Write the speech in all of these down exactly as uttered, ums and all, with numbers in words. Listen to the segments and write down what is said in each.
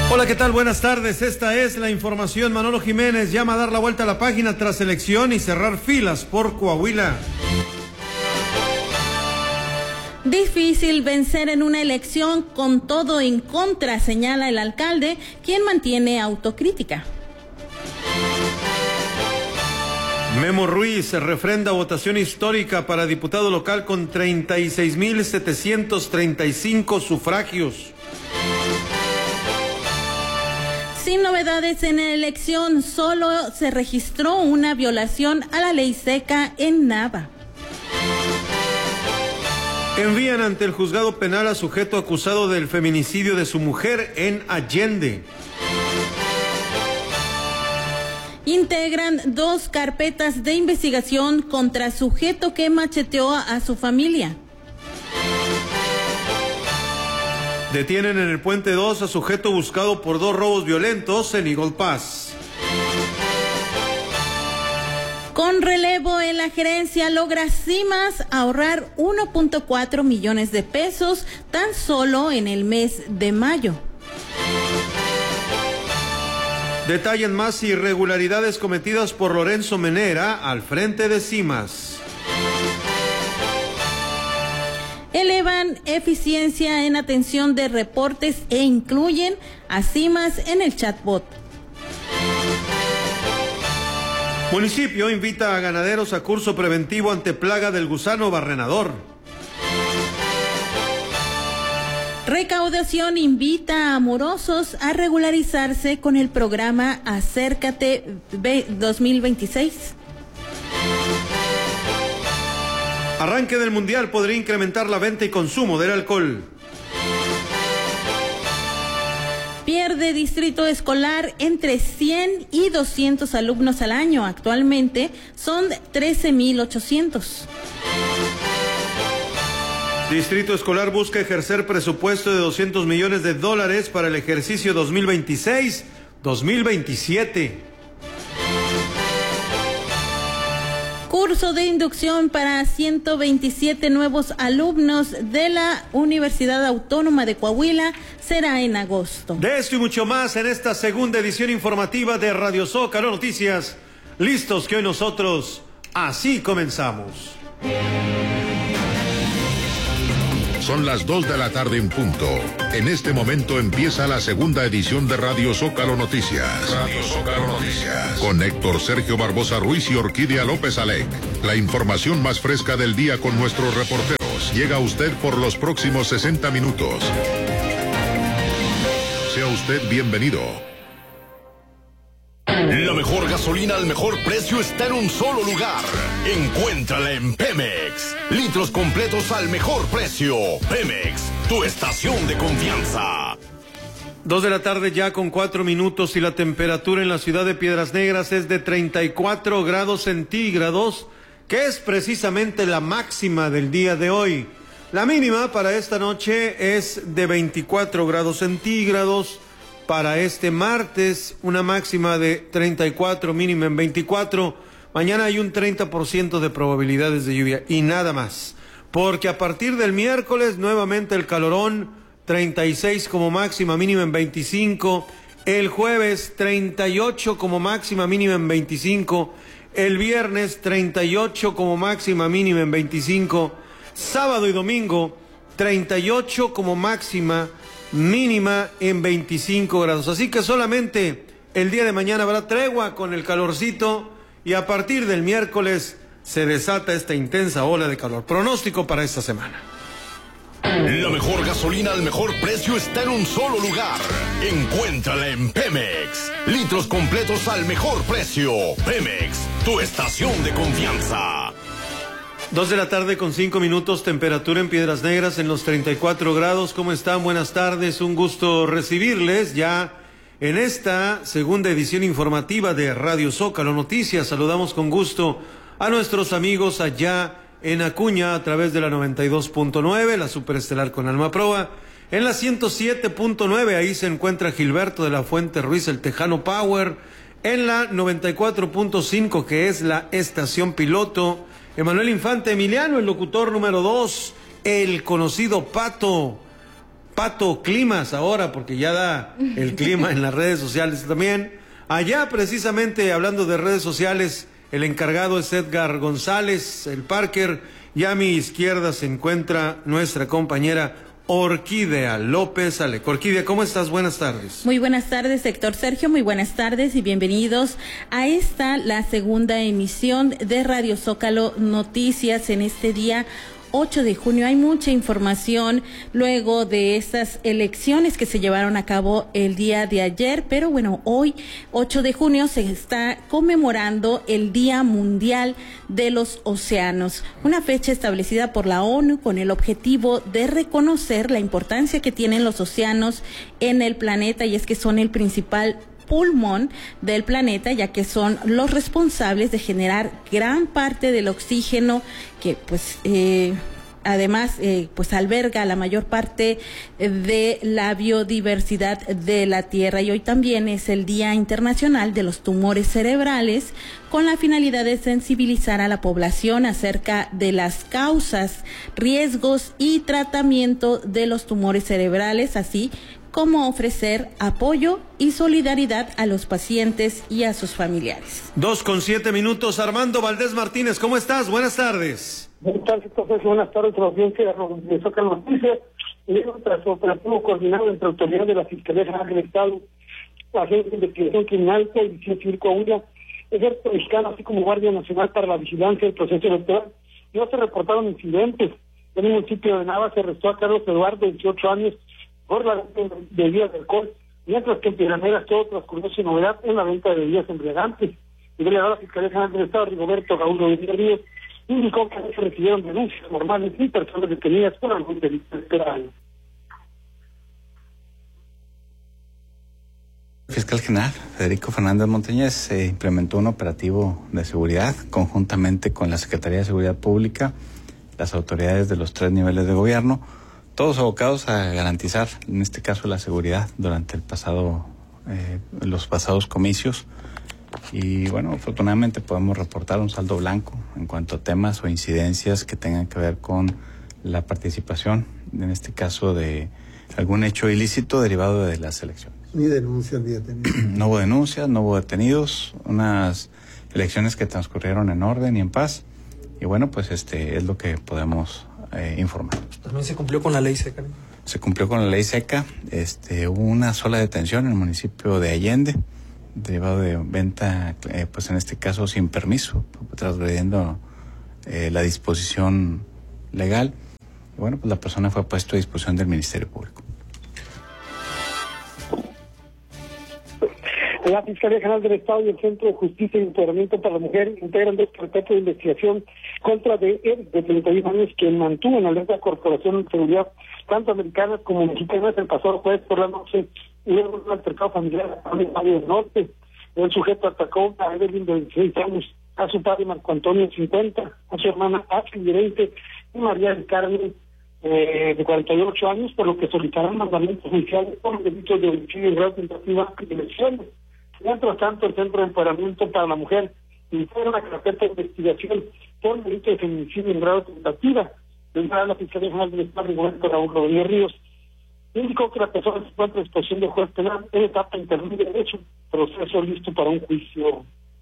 Hola, ¿qué tal? Buenas tardes. Esta es la información. Manolo Jiménez llama a dar la vuelta a la página tras elección y cerrar filas por Coahuila. Difícil vencer en una elección con todo en contra, señala el alcalde, quien mantiene autocrítica. Memo Ruiz refrenda votación histórica para diputado local con treinta y seis mil setecientos treinta y cinco sufragios. Sin novedades en la elección, solo se registró una violación a la ley seca en Nava. Envían ante el juzgado penal a sujeto acusado del feminicidio de su mujer en Allende. Integran dos carpetas de investigación contra sujeto que macheteó a su familia. Detienen en el Puente dos a sujeto buscado por dos robos violentos en Eagle Pass. Con relevo en la gerencia logra Cimas ahorrar uno punto cuatro millones de pesos tan solo en el mes de mayo. Detallan más irregularidades cometidas por Lorenzo Menera al frente de Cimas. Elevan eficiencia en atención de reportes e incluyen a Cimas en el chatbot. Municipio invita a ganaderos a curso preventivo ante plaga del gusano barrenador. Recaudación invita a morosos a regularizarse con el programa Acércate dos mil veintiséis. Arranque del Mundial podría incrementar la venta y consumo del alcohol. Pierde distrito escolar entre cien y doscientos alumnos al año. Actualmente son trece mil ochocientos. Distrito escolar busca ejercer presupuesto de doscientos millones de dólares para el ejercicio dos mil veintiséis dos mil veintisiete. Curso de inducción para ciento veintisiete nuevos alumnos de la Universidad Autónoma de Coahuila será en agosto. De esto y mucho más en esta segunda edición informativa de Radio Zócalo Noticias. Listos que hoy nosotros así comenzamos. Son las dos de la tarde en punto. En este momento empieza la segunda edición de Radio Zócalo Noticias. Radio Zócalo Noticias. Con Héctor Sergio Barbosa Ruiz y Orquídea López Alec. La información más fresca del día con nuestros reporteros. Llega a usted por los próximos sesenta minutos. Sea usted bienvenido. La mejor gasolina al mejor precio está en un solo lugar. Encuéntrala en Pemex. Litros completos al mejor precio. Pemex, tu estación de confianza. Dos de la tarde ya con cuatro minutos y la temperatura en la ciudad de Piedras Negras es de treinta y cuatro grados centígrados, que es precisamente la máxima del día de hoy. La mínima para esta noche es de veinticuatro grados centígrados. Para este martes, una máxima de treinta y cuatro, mínima en veinticuatro. Mañana hay un treinta por ciento de probabilidades de lluvia y nada más. Porque a partir del miércoles, nuevamente el calorón, treinta y seis como máxima, mínima en veinticinco. El jueves, treinta y ocho como máxima, mínima en veinticinco. El viernes, treinta y ocho como máxima, mínima en veinticinco. Sábado y domingo, treinta y ocho como máxima, mínima en veinticinco grados. Así que solamente el día de mañana habrá tregua con el calorcito y a partir del miércoles se desata esta intensa ola de calor. Pronóstico para esta semana. La mejor gasolina al mejor precio está en un solo lugar. Encuéntrala en Pemex. Litros completos al mejor precio. Pemex, tu estación de confianza. Dos de la tarde con cinco minutos, temperatura en Piedras Negras en los treinta y cuatro grados. ¿Cómo están? Buenas tardes, un gusto recibirles ya en esta segunda edición informativa de Radio Zócalo Noticias. Saludamos con gusto a nuestros amigos allá en Acuña a través de la noventa y dos punto nueve, la Superestelar con Alma Proa. En la ciento siete punto nueve, ahí se encuentra Gilberto de la Fuente Ruiz, el Tejano Power. En la noventa y cuatro punto cinco, que es la estación piloto, Emanuel Infante Emiliano, el locutor número dos, el conocido Pato. Pato Climas ahora, porque ya da el clima en las redes sociales también. Allá precisamente hablando de redes sociales, el encargado es Edgar González, el Parker, y a mi izquierda se encuentra nuestra compañera Orquídea López Ale. Orquídea, ¿cómo estás? Buenas tardes. Muy buenas tardes, Héctor Sergio, muy buenas tardes y bienvenidos a esta, la segunda emisión de Radio Zócalo Noticias en este día ocho de junio. Hay mucha información luego de estas elecciones que se llevaron a cabo el día de ayer, pero bueno, hoy, ocho de junio, se está conmemorando el Día Mundial de los Océanos, una fecha establecida por la ONU con el objetivo de reconocer la importancia que tienen los océanos en el planeta, y es que son el principal pulmón del planeta, ya que son los responsables de generar gran parte del oxígeno que pues eh, además eh, pues alberga la mayor parte de la biodiversidad de la Tierra. Y hoy también es el Día Internacional de los Tumores Cerebrales, con la finalidad de sensibilizar a la población acerca de las causas, riesgos y tratamiento de los tumores cerebrales, así como ofrecer apoyo y solidaridad a los pacientes y a sus familiares. Dos con siete minutos. Armando Valdés Martínez, ¿cómo estás? Buenas tardes. Buenas tardes, profesor. Buenas tardes a la audiencia de Zócalo Noticias. Y tras su operativo coordinado entre autoridades de la Fiscalía General del Estado, Agencia de Investigación Criminal, Policía Civil Coahuila, Ejército Mexicano, así como Guardia Nacional para la Vigilancia del Proceso Electoral, no se reportaron incidentes. En el municipio de Nava se arrestó a Carlos Eduardo, de veintiocho años, por la venta de bebidas de alcohol, mientras que en Piedras Negras todo transcurrió sin novedad en la venta de bebidas embriagantes. El delegado de la Fiscalía General del Estado, Rigoberto Raúl Rodríguez Ríos, indicó que se recibieron denuncias normales y personas detenidas por algún delito esperado. El fiscal general Federico Fernández Montañez se eh, implementó un operativo de seguridad conjuntamente con la Secretaría de Seguridad Pública, las autoridades de los tres niveles de gobierno, todos abocados a garantizar, en este caso, la seguridad durante el pasado, eh, los pasados comicios. Y bueno, afortunadamente podemos reportar un saldo blanco en cuanto a temas o incidencias que tengan que ver con la participación, en este caso, de algún hecho ilícito derivado de las elecciones. Ni denuncias ni detenidos. No hubo denuncias, no hubo detenidos, unas elecciones que transcurrieron en orden y en paz. Y bueno, pues este es lo que podemos eh, informar. También se cumplió con la ley seca, ¿no? Se cumplió con la ley seca. Este, hubo una sola detención en el municipio de Allende, derivado de venta, eh, pues en este caso sin permiso, transgrediendo eh, la disposición legal. Y bueno, pues la persona fue puesta a disposición del Ministerio Público. La Fiscalía General del Estado y el Centro de Justicia y Empoderamiento para la Mujer integran dos carpetas de investigación contra de él, de treinta y uno años, quien mantuvo en alerta a corporaciones de seguridad, tanto americanas como mexicanas, el pasado jueves por la noche, y luego un altercado familiar en el Valle del Norte. El sujeto atacó a Evelyn, de veintiséis años, a su padre Marco Antonio, cincuenta, a su hermana Ashley, de veinte, y María del Carmen, eh, de cuarenta y ocho años, por lo que solicitarán mandamientos judiciales por los delitos de homicidio en grado de tentativa y lesiones. Mientras tanto, el Centro de Empoderamiento para la Mujer integra una carpeta de investigación por delito de feminicidio en grado de tentativa. Tendrá la Fiscalía General del Estado, Rigoberto Raúl Rodríguez Ríos, indicó que la persona se encuentra a disposición del juez penal en etapa intermedia de derecho, proceso listo para un juicio.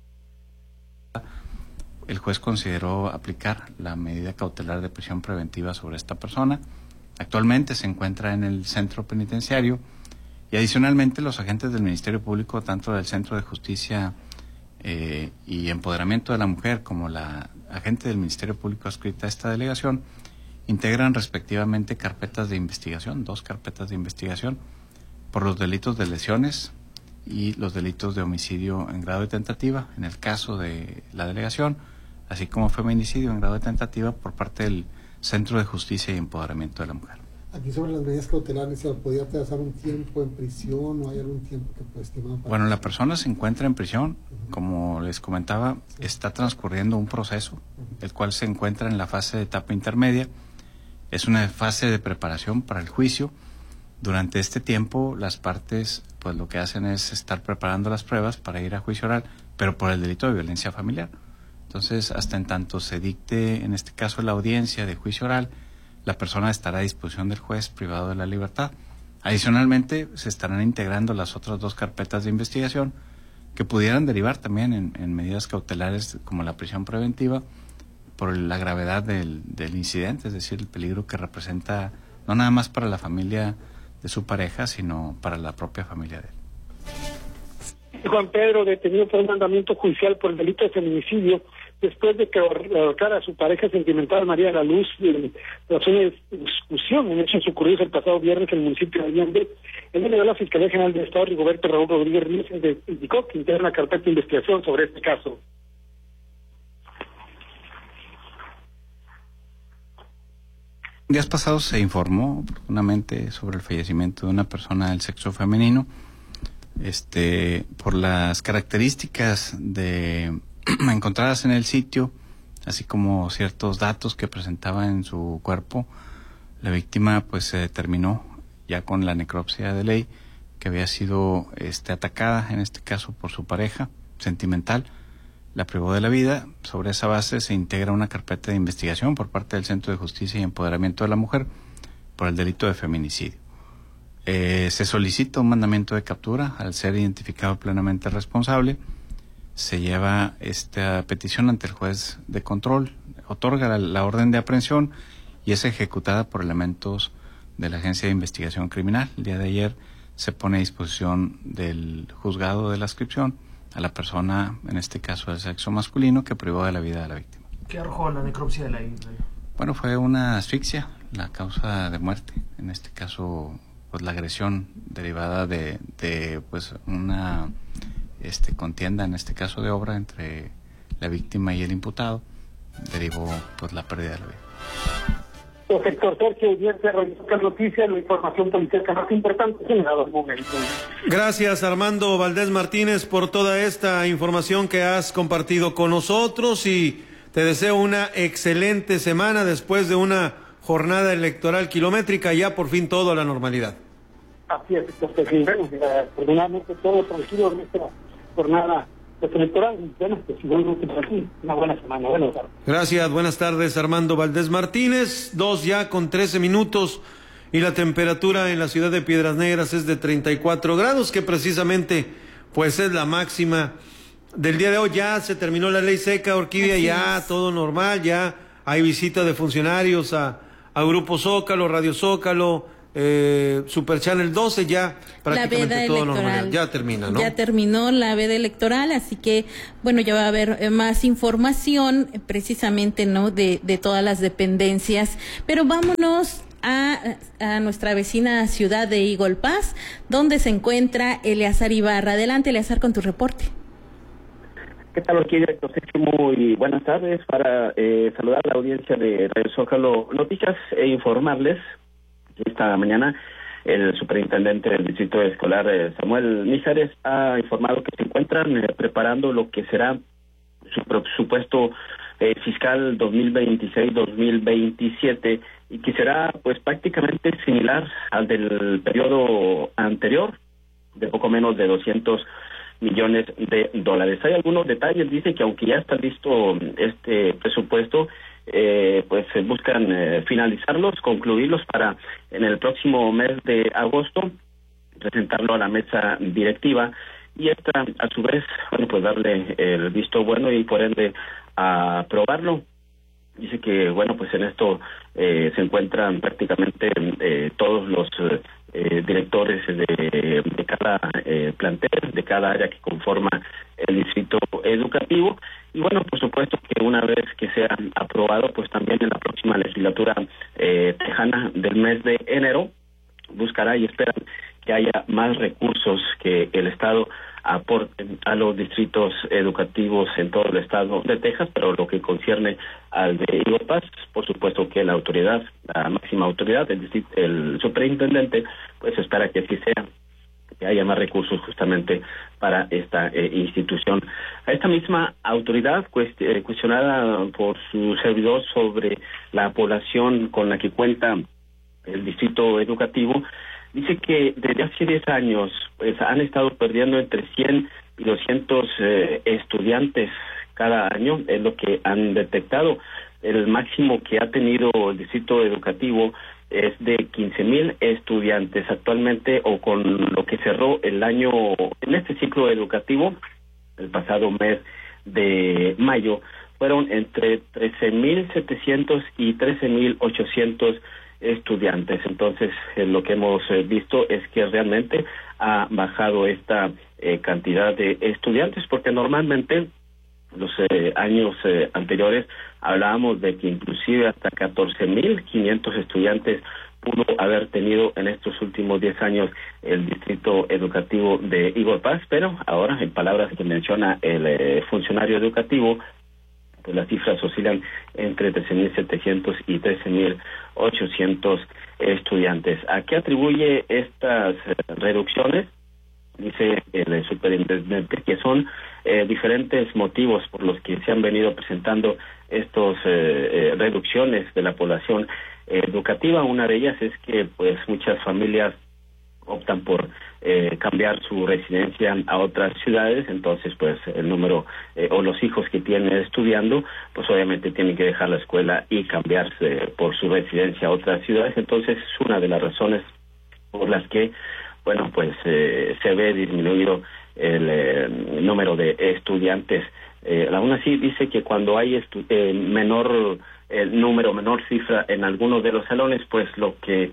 El juez consideró aplicar la medida cautelar de prisión preventiva sobre esta persona. Actualmente se encuentra en el centro penitenciario. Y adicionalmente los agentes del Ministerio Público, tanto del Centro de Justicia eh, y Empoderamiento de la Mujer como la agente del Ministerio Público adscrita a esta delegación, integran respectivamente carpetas de investigación, dos carpetas de investigación, por los delitos de lesiones y los delitos de homicidio en grado de tentativa, en el caso de la delegación, así como feminicidio en grado de tentativa por parte del Centro de Justicia y Empoderamiento de la Mujer. Aquí sobre las medidas cautelares, ¿se podía pasar un tiempo en prisión o hay algún tiempo que puede estimar? Para... Bueno, la persona se encuentra en prisión, uh-huh. Como les comentaba, sí. Está transcurriendo un proceso, uh-huh. El cual se encuentra en la fase de etapa intermedia. Es una fase de preparación para el juicio. Durante este tiempo, las partes, pues lo que hacen es estar preparando las pruebas para ir a juicio oral, pero por el delito de violencia familiar. Entonces, hasta en tanto se dicte, en este caso, la audiencia de juicio oral, la persona estará a disposición del juez privado de la libertad. Adicionalmente, se estarán integrando las otras dos carpetas de investigación que pudieran derivar también en, en medidas cautelares como la prisión preventiva por la gravedad del, del incidente, es decir, el peligro que representa no nada más para la familia de su pareja, sino para la propia familia de él. Juan Pedro, detenido por un mandamiento judicial por el delito de feminicidio, después de que ahorcara a su pareja sentimental María de la Luz, en razón de discusión en hechos ocurridos el pasado viernes en el municipio de Allende. El delegado de la Fiscalía General del Estado, Rigoberto Raúl Rodríguez Ríos, indicó que integra una carpeta de investigación sobre este caso. Días pasados se informó oportunamente sobre el fallecimiento de una persona del sexo femenino. Este, por las características de encontradas en el sitio, así como ciertos datos que presentaba en su cuerpo, la víctima pues se determinó ya con la necropsia de ley que había sido este, atacada, en este caso por su pareja sentimental, la privó de la vida. Sobre esa base se integra una carpeta de investigación por parte del Centro de Justicia y Empoderamiento de la Mujer por el delito de feminicidio. Eh, se solicita un mandamiento de captura al ser identificado plenamente responsable. Se lleva esta petición ante el juez de control, otorga la, la orden de aprehensión y es ejecutada por elementos de la Agencia de Investigación Criminal. El día de ayer se pone a disposición del juzgado de la adscripción a la persona, en este caso del sexo masculino, que privó de la vida a la víctima. ¿Qué arrojó la necropsia de la isla? Bueno, fue una asfixia, la causa de muerte, en este caso pues la agresión derivada de, de pues una este contienda, en este caso de obra, entre la víctima y el imputado, derivó pues la pérdida de la vida. Sector Sergio, audiencia, realizó la noticia, la información policial más importante generada al momento. Gracias, Armando Valdés Martínez, por toda esta información que has compartido con nosotros, y te deseo una excelente semana después de una jornada electoral kilométrica, ya por fin todo a la normalidad. Así es, doctor Silvano, afortunadamente todo tranquilo en esta jornada electoral. Bueno, pues igualmente por aquí, una buena semana. Buenas tardes. Gracias, buenas tardes, Armando Valdés Martínez. Dos ya con trece minutos y la temperatura en la ciudad de Piedras Negras es de treinta y cuatro grados, que precisamente pues es la máxima del día de hoy. Ya se terminó la ley seca, Orquídea, Así ya es. Todo normal, ya hay visita de funcionarios a, a Grupo Zócalo, Radio Zócalo, Eh, Super Channel doce, ya prácticamente todo normal, ya termina, ¿no? Ya terminó la veda electoral, así que bueno, ya va a haber eh, más información eh, precisamente, ¿no? De, de todas las dependencias, pero vámonos a, a nuestra vecina ciudad de Eagle Pass, donde se encuentra Eleazar Ibarra. Adelante, Eleazar, con tu reporte. ¿Qué tal, Orquídea? Muy buenas tardes, para eh, saludar a la audiencia de Radio Zócalo Noticias e informarles. Esta mañana el superintendente del distrito escolar, eh, Samuel Mijares, ha informado que se encuentran eh, preparando lo que será su presupuesto eh, fiscal dos mil veintiséis dos mil veintisiete, y que será pues prácticamente similar al del periodo anterior, de poco menos de doscientos millones de dólares. Hay algunos detalles, dice que aunque ya está listo este presupuesto, Eh, pues se buscan eh, finalizarlos, concluirlos para en el próximo mes de agosto presentarlo a la mesa directiva y esta a su vez, bueno, pues darle el visto bueno y por ende a aprobarlo. Dice que bueno, pues en esto eh, se encuentran prácticamente eh, todos los eh, directores de, de cada eh, plantel, de cada área que conforma el distrito educativo. Y bueno, por supuesto que una vez que sea aprobado, pues también en la próxima legislatura eh, tejana del mes de enero, buscará y esperan que haya más recursos que el Estado aporte a los distritos educativos en todo el estado de Texas, pero lo que concierne al de Eagle Pass, por supuesto que la autoridad, la máxima autoridad, el, el superintendente, pues espera que así sea, que haya más recursos justamente para esta eh, institución. A esta misma autoridad, cuest eh, cuestionada por su servidor sobre la población con la que cuenta el distrito educativo, dice que desde hace diez años pues han estado perdiendo entre cien y doscientos eh, estudiantes cada año, es lo que han detectado. El máximo que ha tenido el distrito educativo es de quince mil estudiantes actualmente, o con lo que cerró el año en este ciclo educativo, el pasado mes de mayo, fueron entre trece mil setecientos y trece mil ochocientos estudiantes. Entonces, eh, lo que hemos eh, visto es que realmente ha bajado esta eh, cantidad de estudiantes, porque normalmente los eh, años eh, anteriores hablábamos de que inclusive hasta catorce mil quinientos estudiantes pudo haber tenido en estos últimos diez años el distrito educativo de Igor Paz, pero ahora, en palabras que menciona el eh, funcionario educativo, pues las cifras oscilan entre trece mil setecientos y trece mil ochocientos estudiantes. ¿A qué atribuye estas eh, reducciones? Dice el superintendente que son eh, diferentes motivos por los que se han venido presentando estos eh, eh, reducciones de la población eh, educativa. Una de ellas es que pues muchas familias optan por eh, cambiar su residencia a otras ciudades, entonces pues el número eh, o los hijos que tienen estudiando pues obviamente tienen que dejar la escuela y cambiarse por su residencia a otras ciudades. Entonces es una de las razones por las que bueno pues eh, se ve disminuido el eh, número de estudiantes. Eh, aún así dice que cuando hay estu- eh, menor el número, menor cifra en algunos de los salones, pues lo que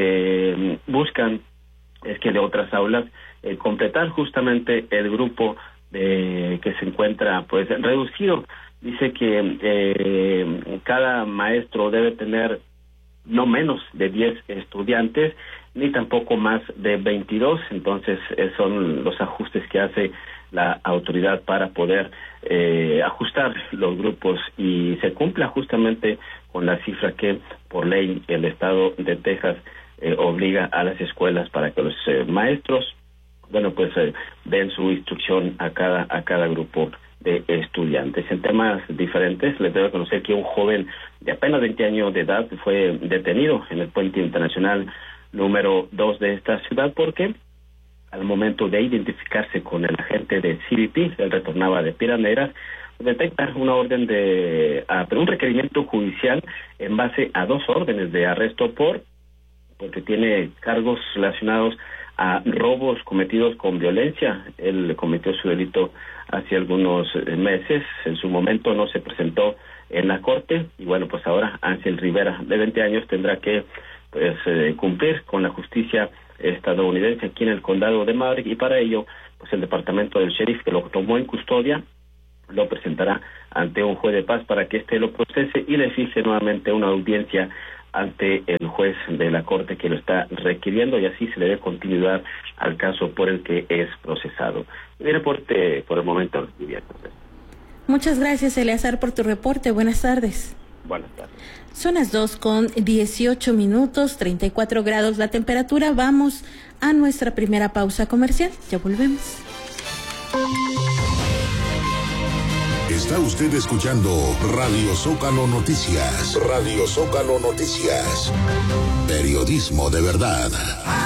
eh, buscan es que de otras aulas eh, completar justamente el grupo de, que se encuentra pues reducido. Dice que eh, cada maestro debe tener no menos de diez estudiantes, ni tampoco más de veintidós, entonces eh, son los ajustes que hace la autoridad para poder eh, ajustar los grupos, y se cumpla justamente con la cifra que por ley el estado de Texas eh, obliga a las escuelas para que los eh, maestros, bueno pues eh, den su instrucción a cada a cada grupo de estudiantes. En temas diferentes, les debo conocer que un joven de apenas veinte años de edad fue detenido en el puente internacional número dos de esta ciudad porque al momento de identificarse con el agente de C B P, él retornaba de Piedras Negras, detecta una orden de, ah, pero un requerimiento judicial en base a dos órdenes de arresto por, porque tiene cargos relacionados a robos cometidos con violencia. Él cometió su delito hace algunos meses, en su momento no se presentó en la corte, y bueno, pues ahora Ángel Rivera, de veinte años, tendrá que pues eh, cumplir con la justicia estadounidense aquí en el condado de Maverick, y para ello pues el departamento del sheriff que lo tomó en custodia lo presentará ante un juez de paz para que éste lo procese y le fije nuevamente una audiencia ante el juez de la corte que lo está requiriendo, y así se le dé continuidad al caso por el que es procesado. Mi reporte por el momento. Muchas gracias, Eleazar, por tu reporte. Buenas tardes. Buenas tardes. Son las dos con dieciocho minutos, treinta y cuatro grados la temperatura. Vamos a nuestra primera pausa comercial. Ya volvemos. Está usted escuchando Radio Zócalo Noticias. Radio Zócalo Noticias. Periodismo de verdad.